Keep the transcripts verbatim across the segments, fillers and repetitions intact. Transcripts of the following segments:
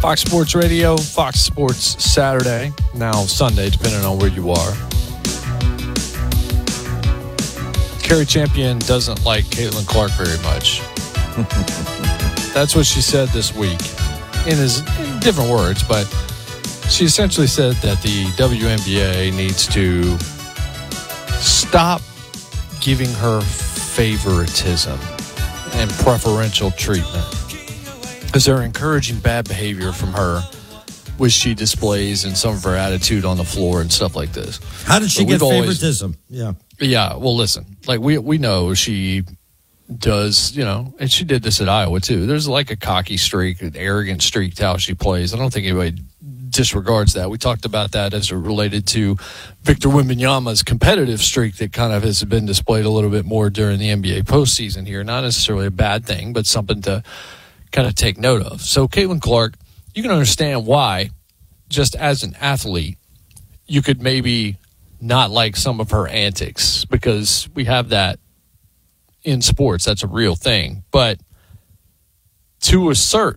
Fox Sports Radio, Fox Sports Saturday, now Sunday, depending on where you are. Cari Champion doesn't like Caitlin Clark very much. That's what she said this week in, his, in different words, but she essentially said that the W N B A needs to stop giving her favoritism and preferential treatment because they're encouraging bad behavior from her, which she displays in some of her attitude on the floor and stuff like this. How did she but get favoritism? Always, yeah. Yeah, well, listen, like we we know she does, you know, and she did this at Iowa too. There's like a cocky streak, an arrogant streak to how she plays. I don't think anybody disregards that. We talked about that as it related to Victor Wembanyama's competitive streak that kind of has been displayed a little bit more during the N B A postseason here. Not necessarily a bad thing, but something to kind of take note of. So Caitlin Clark, you can understand why, just as an athlete, you could maybe not like some of her antics because we have that in sports. That's a real thing. But to assert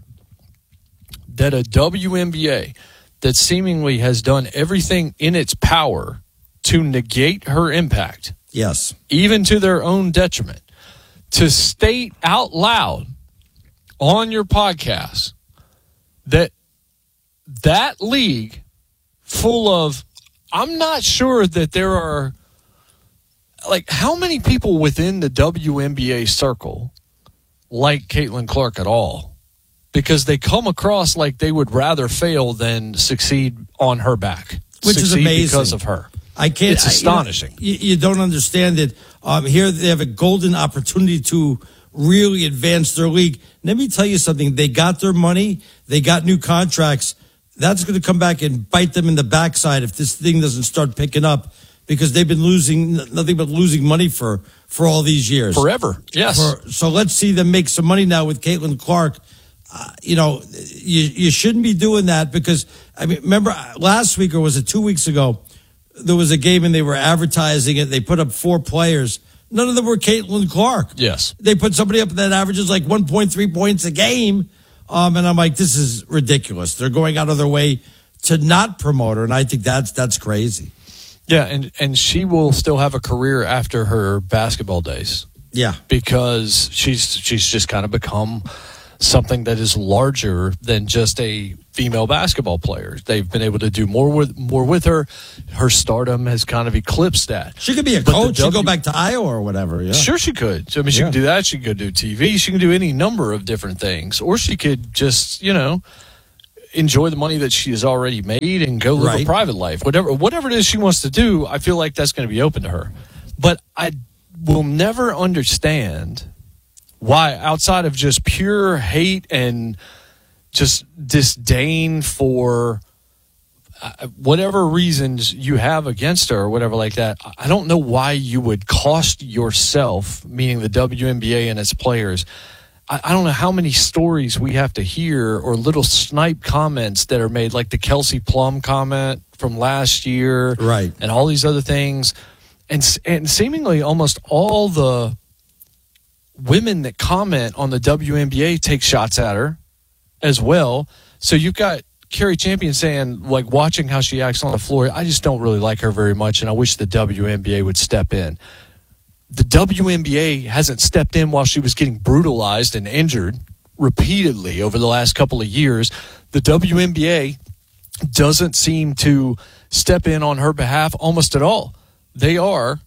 that a W N B A that seemingly has done everything in its power to negate her impact, yes, even to their own detriment, to state out loud on your podcast that that league full of, I'm not sure that there are, like, how many people within the W N B A circle like Caitlin Clark at all? Because they come across like they would rather fail than succeed on her back. Which is amazing. Because of her. I can't. It's astonishing. I, you, know, you, you don't understand it. Um, here they have a golden opportunity to really advance their league. Let me tell you something. They got their money. They got new contracts. That's going to come back and bite them in the backside if this thing doesn't start picking up, because they've been losing nothing but losing money for, for all these years. Forever, yes. For, so let's see them make some money now with Caitlin Clark. Uh, you know, you you shouldn't be doing that because, I mean, remember last week or was it two weeks ago, there was a game and they were advertising it. They put up four players. None of them were Caitlin Clark. Yes. They put somebody up that averages like one point three points a game. Um, and I'm like, this is ridiculous. They're going out of their way to not promote her. And I think that's that's crazy. Yeah, and, and she will still have a career after her basketball days. Yeah. Because she's she's just kind of become something that is larger than just a female basketball player. They've been able to do more with more with her. Her stardom has kind of eclipsed that. She could be a but coach. She w- could go back to Iowa or whatever. Yeah. Sure she could. I mean, she yeah. can do that. She can go do T V. She can do any number of different things. Or she could just, you know, enjoy the money that she has already made and go live right. a private life. Whatever, whatever it is she wants to do, I feel like that's going to be open to her. But I will never understand why, outside of just pure hate and just disdain for uh, whatever reasons you have against her or whatever like that, I don't know why you would cost yourself, meaning the W N B A and its players. I, I don't know how many stories we have to hear or little snipe comments that are made, like the Kelsey Plum comment from last year, right, and all these other things. And, and seemingly almost all the women that comment on the W N B A take shots at her as well. So you've got Cari Champion saying, like, watching how she acts on the floor, I just don't really like her very much, and I wish the W N B A would step in. The W N B A hasn't stepped in while she was getting brutalized and injured repeatedly over the last couple of years. The W N B A doesn't seem to step in on her behalf almost at all. They are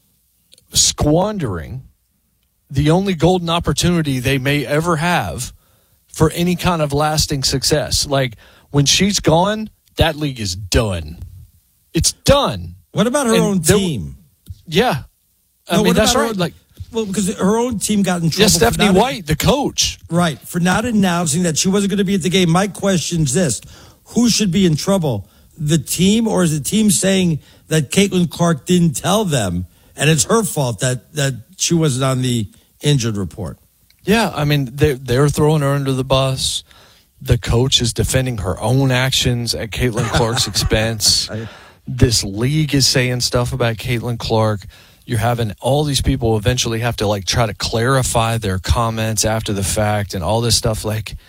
squandering the only golden opportunity they may ever have for any kind of lasting success. Like, when she's gone, that league is done. It's done. What about her and own team? Yeah. I no, mean, that's right. Own, like, well, because her own team got in trouble. Yeah, Stephanie not, White, the coach. Right, for not announcing that she wasn't going to be at the game. My question is this. Who should be in trouble? The team, or is the team saying that Caitlin Clark didn't tell them, and it's her fault that, that she wasn't on the injured report? Yeah, I mean, they're, they're throwing her under the bus. The coach is defending her own actions at Caitlin Clark's expense. I, this league is saying stuff about Caitlin Clark. You're having all these people eventually have to, like, try to clarify their comments after the fact and all this stuff. Like,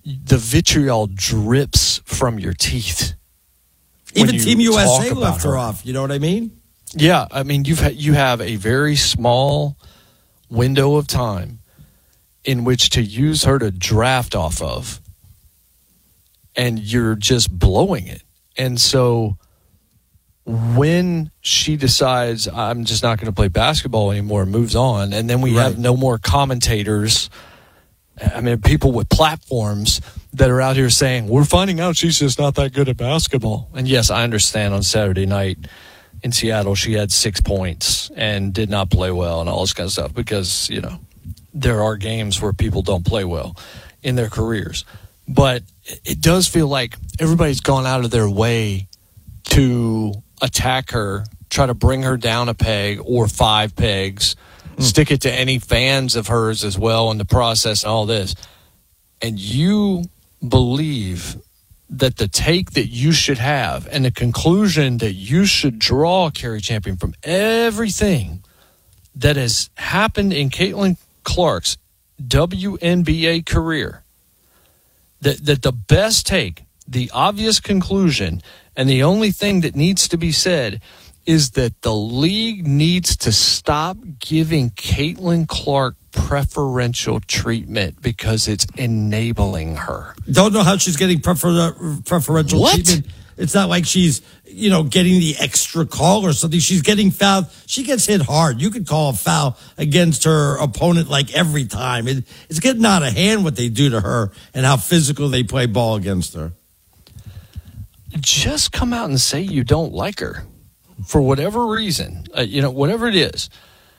the vitriol drips from your teeth. Even Team U S A left her off. You know what I mean? Yeah, I mean you've ha- you have a very small window of time in which to use her to draft off of, and you're just blowing it. And so when she decides I'm just not going to play basketball anymore, moves on, and then we right. have no more commentators. I mean, people with platforms that are out here saying, we're finding out she's just not that good at basketball. And yes, I understand on Saturday night in Seattle, she had six points and did not play well and all this kind of stuff because, you know, there are games where people don't play well in their careers. But it does feel like everybody's gone out of their way to attack her, try to bring her down a peg or five pegs, mm. stick it to any fans of hers as well in the process and all this. And you believe that the take that you should have and the conclusion that you should draw, Carrie Champion, from everything that has happened in Caitlin Clark's W N B A career, that, that the best take, the obvious conclusion, and the only thing that needs to be said is that the league needs to stop giving Caitlin Clark preferential treatment because it's enabling her. Don't know how she's getting prefer- preferential what? treatment. It's not like she's, you know, getting the extra call or something. She's getting fouled. She gets hit hard. You could call a foul against her opponent like every time. It, it's getting out of hand what they do to her and how physical they play ball against her. Just come out and say you don't like her for whatever reason, uh, you know, whatever it is.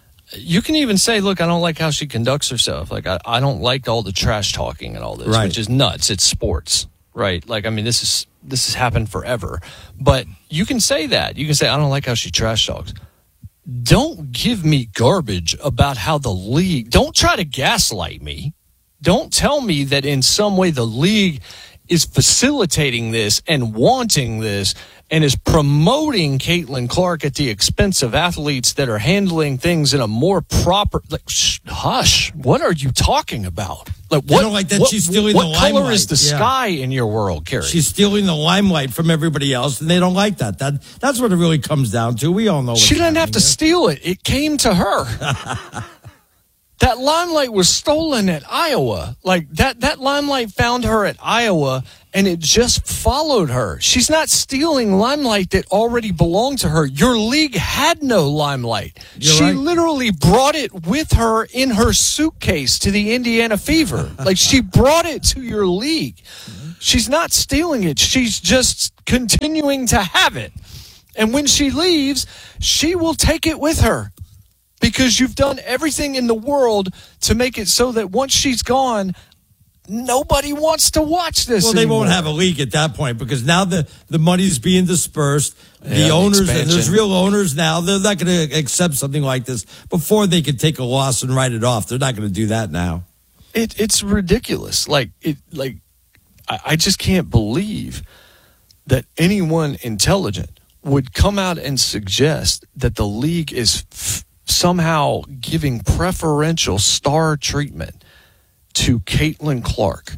You can even say, look, I don't like how she conducts herself. Like, I, I don't like all the trash talking and all this, right. which is nuts. It's sports, right? Like, I mean, this is this has happened forever. But you can say that. You can say, I don't like how she trash talks. Don't give me garbage about how the league, don't try to gaslight me. Don't tell me that in some way the league is facilitating this and wanting this and is promoting Caitlin Clark at the expense of athletes that are handling things in a more proper, like, sh- hush, what are you talking about? Like, what, you don't like that what, she's stealing what the limelight. What color is the yeah. sky in your world, Carrie? She's stealing the limelight from everybody else, and they don't like that. That That's what it really comes down to. We all know. She didn't have to there. steal it. It came to her. That limelight was stolen at Iowa. Like, that, that limelight found her at Iowa, and it just followed her. She's not stealing limelight that already belonged to her. Your league had no limelight. You're she right. literally brought it with her in her suitcase to the Indiana Fever. Like, she brought it to your league. She's not stealing it. She's just continuing to have it. And when she leaves, she will take it with her. Because you've done everything in the world to make it so that once she's gone, nobody wants to watch this Well, they anymore. won't have a league at that point because now the, the money's being dispersed. The Yeah, owners, expansion. and there's real owners now, they're not going to accept something like this. Before they could take a loss and write it off, they're not going to do that now. It, it's ridiculous. Like, it, like I, I just can't believe that anyone intelligent would come out and suggest that the league is f- somehow giving preferential star treatment to Caitlin Clark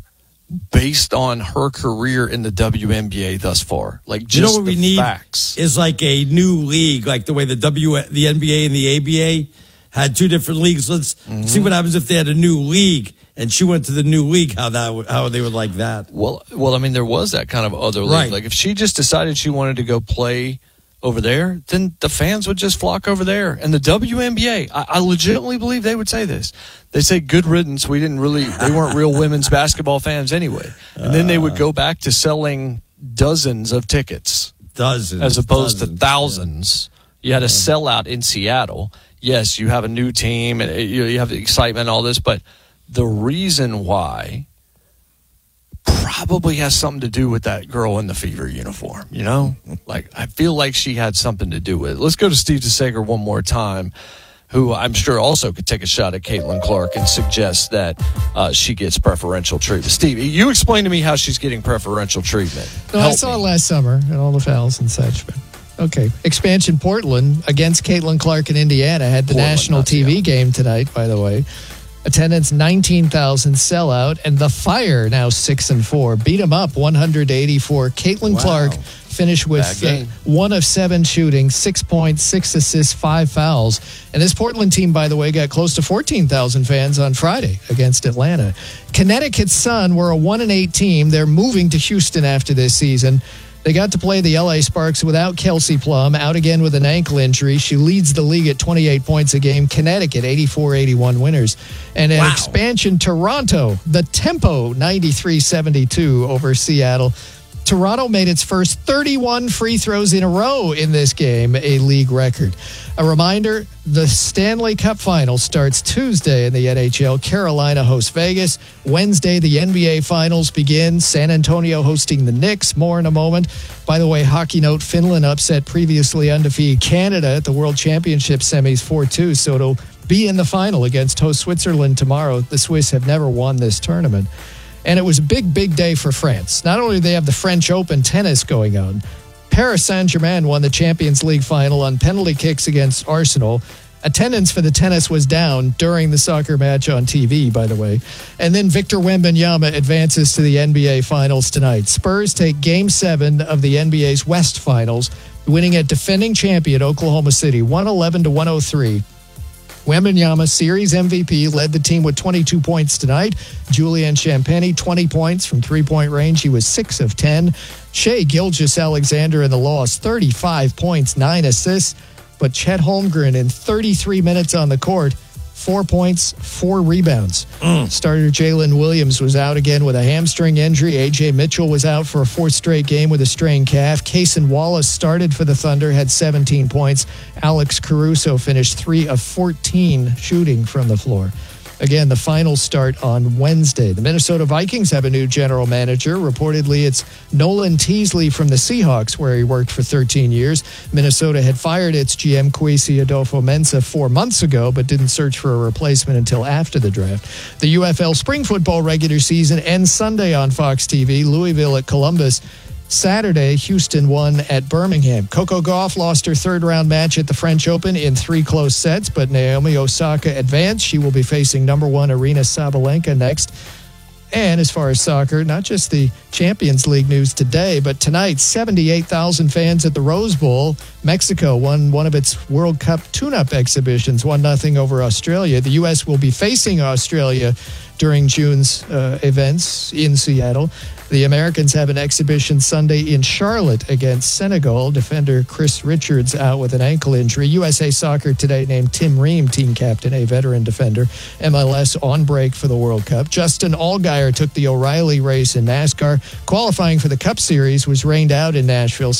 based on her career in the W N B A thus far. Like, just you know what the we need facts. is like a new league, like the way the W, the N B A and the A B A had two different leagues. Let's mm-hmm. see what happens if they had a new league and she went to the new league. How that would, how they would like that. Well, well, I mean, there was that kind of other league. Right. Like, if she just decided she wanted to go play over there, then the fans would just flock over there. And the W N B A, I, I legitimately believe they would say this. They say, good riddance. We didn't really, they weren't real women's basketball fans anyway. And then they would go back to selling dozens of tickets. Dozens. As opposed dozens, to thousands. Yeah. You had a sellout in Seattle. Yes, you have a new team and you have the excitement and all this, but the reason why probably has something to do with that girl in the Fever uniform, you know? Like, I feel like she had something to do with it. Let's go to Steve DeSager one more time, who I'm sure also could take a shot at Caitlin Clark and suggest that uh, she gets preferential treatment. Steve, you explain to me how she's getting preferential treatment. No, Help I saw me. it last summer and all the fouls and such, but okay. Expansion Portland against Caitlin Clark in Indiana had the Portland, national not T V Seattle. game tonight, by the way. Attendance nineteen thousand sellout, and the Fire now six and four. Beat them up one hundred to eighty-four. Caitlin Wow. Clark finished with Bad uh, game. one of seven shooting, six points, six assists, five fouls. And this Portland team, by the way, got close to fourteen thousand fans on Friday against Atlanta. Connecticut Sun were a one and eight team. They're moving to Houston after this season. They got to play the L A Sparks without Kelsey Plum, out again with an ankle injury. She leads the league at twenty-eight points a game. Connecticut, eighty-four eighty-one winners. And an Wow. expansion, Toronto, the Tempo, ninety-three seventy-two over Seattle. Toronto made its first thirty-one free throws in a row in this game, a league record. A reminder, the Stanley Cup Final starts Tuesday in the N H L. Carolina hosts Vegas. Wednesday, the N B A Finals begin. San Antonio hosting the Knicks. More in a moment. By the way, hockey note, Finland upset previously undefeated Canada at the World Championship semis four two, so it'll be in the final against host Switzerland tomorrow. The Swiss have never won this tournament. And it was a big, big day for France. Not only do they have the French Open tennis going on, Paris Saint-Germain won the Champions League final on penalty kicks against Arsenal. Attendance for the tennis was down during the soccer match on T V, by the way. And then Victor Wembanyama advances to the N B A Finals tonight. Spurs take Game seven of the N B A's West Finals, winning at defending champion Oklahoma City, one eleven to one oh three. Wembanyama, series M V P, led the team with twenty-two points tonight. Julian Champagny, twenty points from three-point range. He was six of ten. Shai Gilgeous-Alexander in the loss, thirty-five points, nine assists. But Chet Holmgren in thirty-three minutes on the court, four points, four rebounds. Mm. Starter Jalen Williams was out again with a hamstring injury. A J Mitchell was out for a fourth straight game with a strained calf. Cason Wallace started for the Thunder, had seventeen points. Alex Caruso finished three of fourteen shooting from the floor. Again, the finals start on Wednesday. The Minnesota Vikings have a new general manager. Reportedly, it's Nolan Teasley from the Seahawks, where he worked for thirteen years. Minnesota had fired its G M, Kwesi Adolfo-Mensah, four months ago, but didn't search for a replacement until after the draft. The U F L spring football regular season ends Sunday on Fox T V. Louisville at Columbus. Saturday, Houston won at Birmingham. Coco Gauff lost her third-round match at the French Open in three close sets, but Naomi Osaka advanced. She will be facing number one Arina Sabalenka next. And as far as soccer, not just the Champions League news today, but tonight, seventy-eight thousand fans at the Rose Bowl. Mexico won one of its World Cup tune-up exhibitions, one nothing over Australia. The U S will be facing Australia during June's uh, events in Seattle. The Americans have an exhibition Sunday in Charlotte against Senegal. Defender Chris Richards out with an ankle injury. U S A Soccer today named Tim Ream team captain, a veteran defender. M L S on break for the World Cup. Justin Allgaier took the O'Reilly race in NASCAR. Qualifying for the Cup Series was rained out in Nashville.